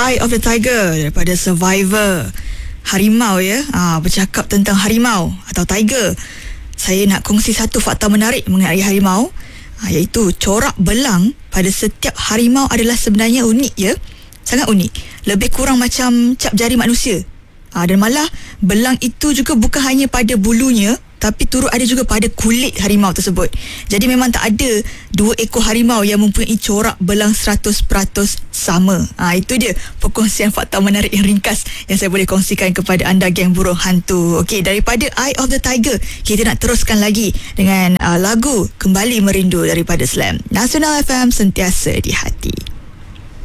Eye of the Tiger daripada Survivor. Harimau ya. Bercakap tentang harimau atau tiger. Saya nak kongsi satu fakta menarik mengenai harimau, iaitu corak belang pada setiap harimau adalah sebenarnya unik ya. Sangat unik. Lebih kurang macam cap jari manusia. Dan malah belang itu juga bukan hanya pada bulunya, tapi turut ada juga pada kulit harimau tersebut. Jadi memang tak ada dua ekor harimau yang mempunyai corak belang 100% sama. Itu dia perkongsian fakta menarik yang ringkas yang saya boleh kongsikan kepada anda, geng burung hantu. Okey, daripada Eye of the Tiger, kita nak teruskan lagi dengan lagu Kembali Merindu daripada Slam. Nasional FM, sentiasa di hati.